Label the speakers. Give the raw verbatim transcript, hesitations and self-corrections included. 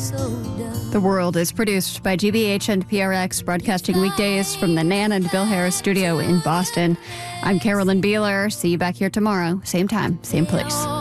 Speaker 1: The World is produced by G B H and P R X, broadcasting weekdays from the Nan and Bill Harris studio in Boston. I'm Carolyn Beeler. See you back here tomorrow. Same time, same place.